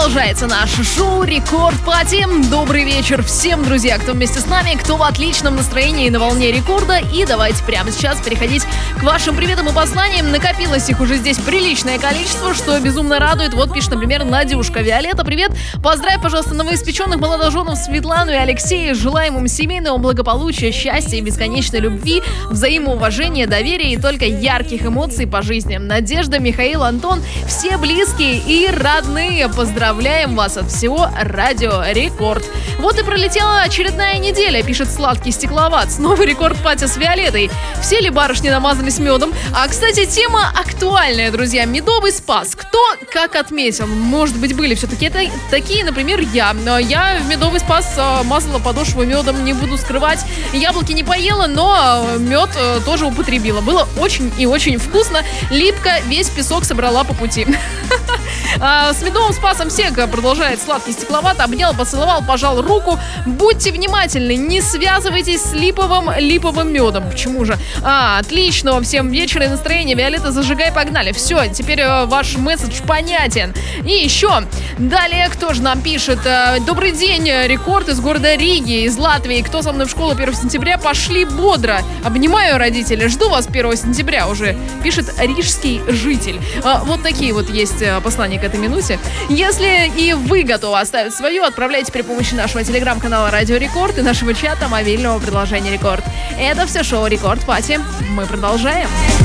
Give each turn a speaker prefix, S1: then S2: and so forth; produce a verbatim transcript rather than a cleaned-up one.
S1: Продолжается наше шоу «Рекорд Пати». Добрый вечер всем, друзья, кто вместе с нами, кто в отличном настроении и на волне рекорда. И давайте прямо сейчас переходить к вашим приветам и посланиям. Накопилось их уже здесь приличное количество, что безумно радует. Вот пишет, например, Надюшка. Виолетта, привет. Поздравь, пожалуйста, новоиспеченных молодоженов Светлану и Алексея. Желаем им семейного благополучия, счастья и бесконечной любви, взаимоуважения, доверия и только ярких эмоций по жизни. Надежда, Михаил, Антон, все близкие и родные. Поздравляем вас от всего Радио Рекорд. Вот и пролетела очередная неделя, пишет сладкий стекловат. Снова рекорд пати с Виолеттой. Все ли барышни намазались медом? А, кстати, тема актуальная, друзья. Медовый спас. Кто как отметил? Может быть, были все-таки это, такие, например, я. Я в медовый спас мазала подошву медом, не буду скрывать. Яблоки не поела, но мед тоже употребила. Было очень и очень вкусно. Липко, весь песок собрала по пути. С медовым спасом всех продолжает сладкий стекловат. Обнял, поцеловал, пожал руку. Будьте внимательны, не связывайтесь с липовым липовым медом. Почему же? А, отличного всем вечера и настроения. Виолетта, зажигай, погнали. Все, теперь э, ваш месседж понятен. И еще, далее, кто же нам пишет? Э, Добрый день, рекорд из города Риги, из Латвии. Кто со мной в школу первого сентября? Пошли бодро. Обнимаю, родители. Жду вас первого сентября уже. Пишет рижский житель. Э, вот такие вот есть э, послания к этой минуте. Если и вы готовы оставить свое, отправляйте при помощи нашего телеграм-канала Радио Рекорд и нашего чата мобильного приложения Рекорд. Это все шоу Рекорд Пати. Мы продолжаем.